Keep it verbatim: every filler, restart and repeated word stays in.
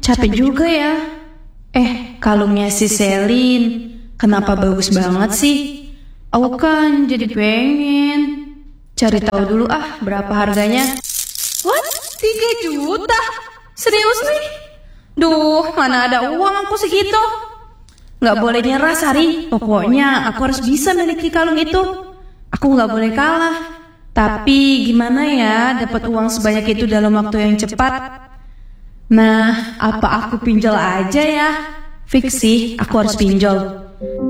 capek juga ya. Eh, kalungnya si Selin, kenapa bagus banget sih? Aku kan jadi pengen cari tahu dulu ah berapa harganya. What? tiga juta? Serius nih? Duh, mana ada uang aku segitu. Gak boleh nyerah, Sari. Pokoknya aku harus bisa miliki kalung itu. Aku gak boleh kalah. Tapi gimana ya dapat uang sebanyak itu dalam waktu yang cepat? Nah, apa aku pinjol aja ya? Fix sih, aku harus pinjol.